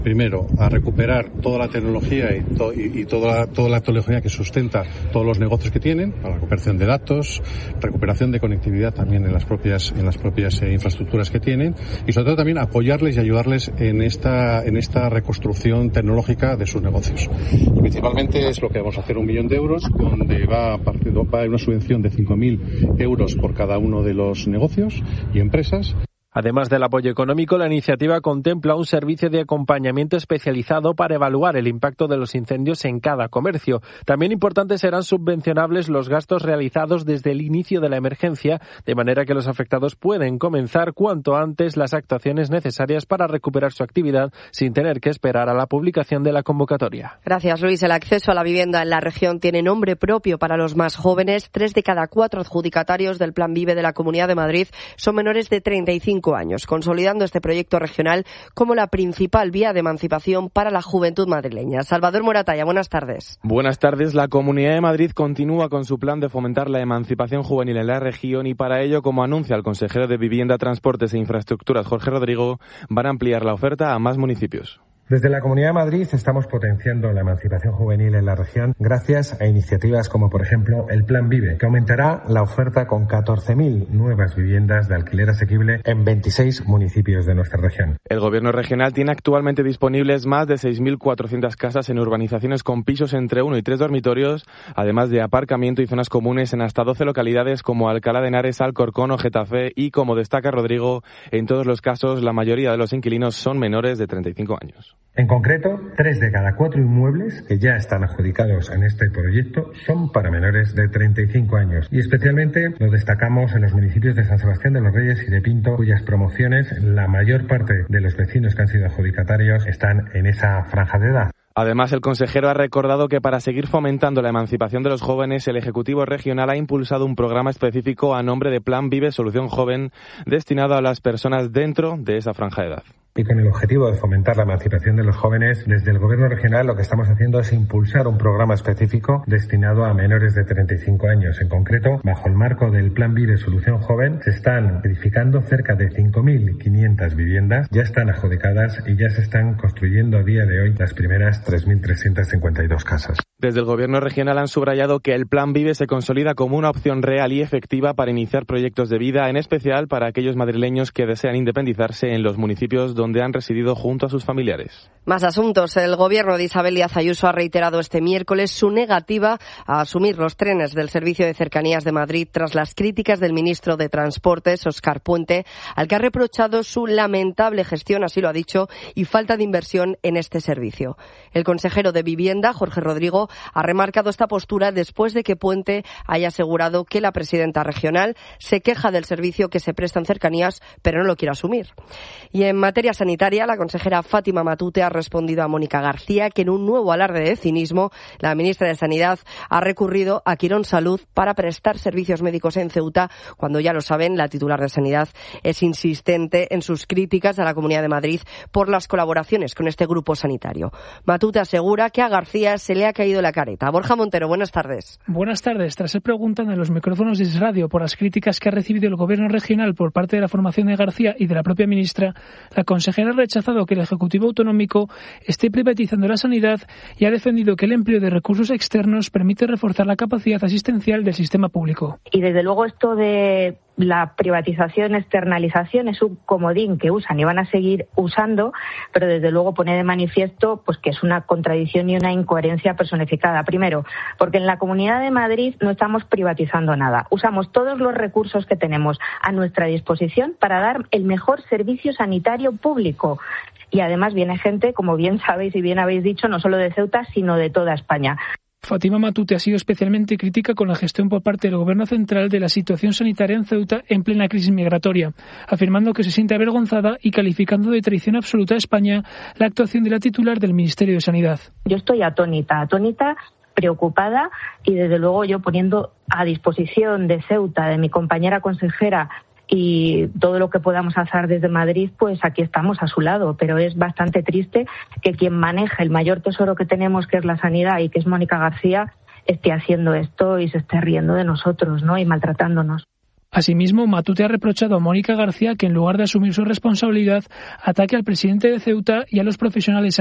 Primero, a recuperar toda la tecnología y toda la tecnología que sustenta todos los negocios que tienen, a la recuperación de datos, recuperación de conectividad también en las propias infraestructuras que tienen, y sobre todo también apoyarles y ayudarles en esta reconstrucción tecnológica de sus negocios. Y principalmente es lo que vamos a hacer, 1 millón de euros, donde va a haber una subvención de 5.000 euros por cada uno de los negocios y empresas. Además del apoyo económico, la iniciativa contempla un servicio de acompañamiento especializado para evaluar el impacto de los incendios en cada comercio. También importantes serán subvencionables los gastos realizados desde el inicio de la emergencia, de manera que los afectados pueden comenzar cuanto antes las actuaciones necesarias para recuperar su actividad sin tener que esperar a la publicación de la convocatoria. Gracias, Luis. El acceso a la vivienda en la región tiene nombre propio para los más jóvenes. 3 de cada 4 adjudicatarios del Plan Vive de la Comunidad de Madrid son menores de 35 años, consolidando este proyecto regional como la principal vía de emancipación para la juventud madrileña. Salvador Moratalla, buenas tardes. Buenas tardes. La Comunidad de Madrid continúa con su plan de fomentar la emancipación juvenil en la región y para ello, como anuncia el consejero de Vivienda, Transportes e Infraestructuras, Jorge Rodrigo, van a ampliar la oferta a más municipios. Desde la Comunidad de Madrid estamos potenciando la emancipación juvenil en la región gracias a iniciativas como, por ejemplo, el Plan Vive, que aumentará la oferta con 14.000 nuevas viviendas de alquiler asequible en 26 municipios de nuestra región. El Gobierno regional tiene actualmente disponibles más de 6.400 casas en urbanizaciones con pisos entre 1 y 3 dormitorios, además de aparcamiento y zonas comunes en hasta 12 localidades como Alcalá de Henares, Alcorcón o Getafe y, como destaca Rodrigo, en todos los casos la mayoría de los inquilinos son menores de 35 años. En concreto, 3 de cada 4 inmuebles que ya están adjudicados en este proyecto son para menores de 35 años. Y especialmente lo destacamos en los municipios de San Sebastián de los Reyes y de Pinto, cuyas promociones, la mayor parte de los vecinos que han sido adjudicatarios están en esa franja de edad. Además, el consejero ha recordado que para seguir fomentando la emancipación de los jóvenes, el Ejecutivo Regional ha impulsado un programa específico a nombre de Plan Vive Solución Joven, destinado a las personas dentro de esa franja de edad. Y con el objetivo de fomentar la emancipación de los jóvenes, desde el Gobierno regional lo que estamos haciendo es impulsar un programa específico destinado a menores de 35 años. En concreto, bajo el marco del Plan Vive Solución Joven, se están edificando cerca de 5.500 viviendas, ya están adjudicadas y ya se están construyendo a día de hoy las primeras 3.352 casas. Desde el Gobierno regional han subrayado que el Plan Vive se consolida como una opción real y efectiva para iniciar proyectos de vida, en especial para aquellos madrileños que desean independizarse en los municipios donde han residido junto a sus familiares. Más asuntos. El Gobierno de Isabel Díaz Ayuso ha reiterado este miércoles su negativa a asumir los trenes del Servicio de Cercanías de Madrid tras las críticas del ministro de Transportes, Óscar Puente, al que ha reprochado su lamentable gestión, así lo ha dicho, y falta de inversión en este servicio. El consejero de Vivienda, Jorge Rodrigo, ha remarcado esta postura después de que Puente haya asegurado que la presidenta regional se queja del servicio que se presta en cercanías, pero no lo quiere asumir. Y en materia sanitaria, la consejera Fátima Matute ha respondido a Mónica García que en un nuevo alarde de cinismo, la ministra de Sanidad ha recurrido a Quirón Salud para prestar servicios médicos en Ceuta, cuando ya lo saben, la titular de Sanidad es insistente en sus críticas a la Comunidad de Madrid por las colaboraciones con este grupo sanitario. Matute asegura que a García se le ha caído la careta. Borja Montero, buenas tardes. Buenas tardes. Tras ser preguntada en los micrófonos de Radio por las críticas que ha recibido el Gobierno regional por parte de la formación de García y de la propia ministra, la consejera ha rechazado que el Ejecutivo Autonómico esté privatizando la sanidad y ha defendido que el empleo de recursos externos permite reforzar la capacidad asistencial del sistema público. Y desde luego esto de la privatización, externalización es un comodín que usan y van a seguir usando, pero desde luego pone de manifiesto pues que es una contradicción y una incoherencia personificada. Primero, porque en la Comunidad de Madrid no estamos privatizando nada. Usamos todos los recursos que tenemos a nuestra disposición para dar el mejor servicio sanitario público. Y además viene gente, como bien sabéis y bien habéis dicho, no solo de Ceuta, sino de toda España. Fátima Matute ha sido especialmente crítica con la gestión por parte del Gobierno central de la situación sanitaria en Ceuta en plena crisis migratoria, afirmando que se siente avergonzada y calificando de traición absoluta a España la actuación de la titular del Ministerio de Sanidad. Yo estoy atónita, preocupada y desde luego yo poniendo a disposición de Ceuta, de mi compañera consejera, y todo lo que podamos hacer desde Madrid, pues aquí estamos a su lado. Pero es bastante triste que quien maneja el mayor tesoro que tenemos, que es la sanidad y que es Mónica García, esté haciendo esto y se esté riendo de nosotros, ¿no? Y maltratándonos. Asimismo, Matute ha reprochado a Mónica García que, en lugar de asumir su responsabilidad, ataque al presidente de Ceuta y a los profesionales